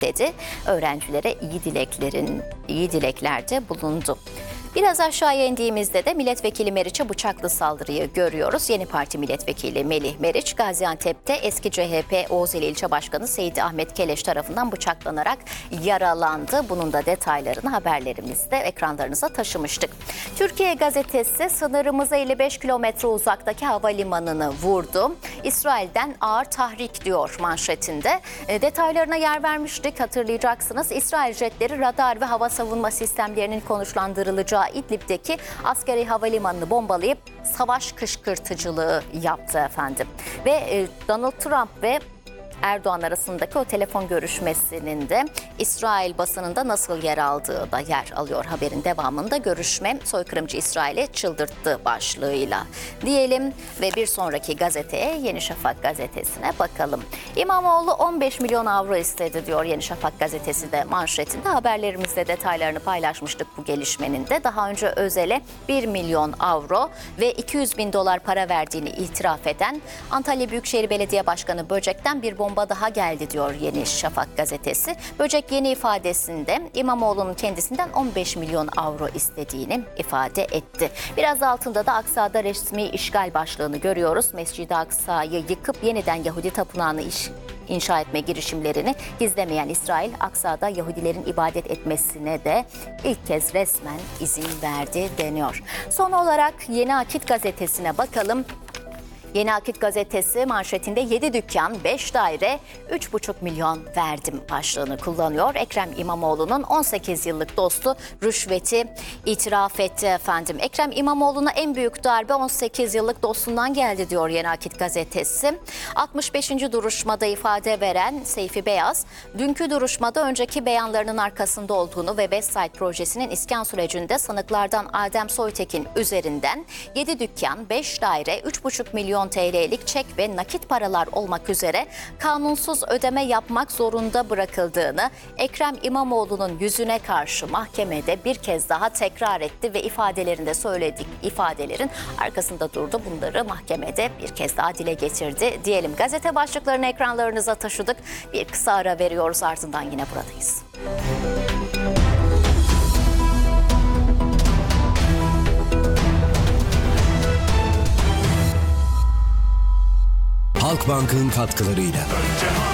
dedi. Öğrencilere iyi dileklerde bulundu. Biraz aşağıya indiğimizde de milletvekili Meriç'e bıçaklı saldırıyı görüyoruz. Yeni Parti milletvekili Melih Meriç, Gaziantep'te eski CHP Oğuzeli İlçe Başkanı Seydi Ahmet Keleş tarafından bıçaklanarak yaralandı. Bunun da detaylarını haberlerimizde ekranlarınıza taşımıştık. Türkiye Gazetesi sınırımıza 55 kilometre uzaktaki havalimanını vurdu. İsrail'den ağır tahrik diyor manşetinde. Detaylarına yer vermiştik, hatırlayacaksınız. İsrail jetleri radar ve hava savunma sistemlerinin konuşlandırılacağı İdlib'deki askeri havalimanını bombalayıp savaş kışkırtıcılığı yaptı efendim. Ve Donald Trump ve Erdoğan arasındaki o telefon görüşmesinin de İsrail basınında nasıl yer aldığı da yer alıyor haberin devamında. Görüşme soykırımcı İsrail'i çıldırttı başlığıyla diyelim ve bir sonraki gazeteye Yeni Şafak gazetesine bakalım. İmamoğlu 15 milyon avro istedi diyor Yeni Şafak gazetesi de manşetinde. Haberlerimizde detaylarını paylaşmıştık bu gelişmenin de. Daha önce Özel'e 1 milyon avro ve 200 bin dolar para verdiğini itiraf eden Antalya Büyükşehir Belediye Başkanı Böcek'ten bir bomba daha geldi diyor Yeni Şafak gazetesi. Böcek yeni ifadesinde İmamoğlu'nun kendisinden 15 milyon avro istediğini ifade etti. Biraz altında da Aksa'da resmi işgal başlığını görüyoruz. Mescid-i Aksa'yı yıkıp yeniden Yahudi tapınağını inşa etme girişimlerini gizlemeyen İsrail, Aksa'da Yahudilerin ibadet etmesine de ilk kez resmen izin verdi deniyor. Son olarak Yeni Akit gazetesine bakalım. Yeni Akit gazetesi manşetinde 7 dükkan, 5 daire, 3,5 milyon verdim başlığını kullanıyor. Ekrem İmamoğlu'nun 18 yıllık dostu rüşveti itiraf etti efendim. Ekrem İmamoğlu'na en büyük darbe 18 yıllık dostundan geldi diyor Yeni Akit gazetesi. 65. duruşmada ifade veren Seyfi Beyaz, dünkü duruşmada önceki beyanlarının arkasında olduğunu ve Westside projesinin iskan sürecinde sanıklardan Adem Soytekin üzerinden 7 dükkan, 5 daire, 3,5 milyon TL'lik çek ve nakit paralar olmak üzere kanunsuz ödeme yapmak zorunda bırakıldığını Ekrem İmamoğlu'nun yüzüne karşı mahkemede bir kez daha tekrar etti ve ifadelerinde söylediği ifadelerin arkasında durdu. Bunları mahkemede bir kez daha dile getirdi diyelim. Gazete başlıklarını ekranlarınıza taşıdık. Bir kısa ara veriyoruz, ardından yine buradayız. Halkbank'ın katkılarıyla.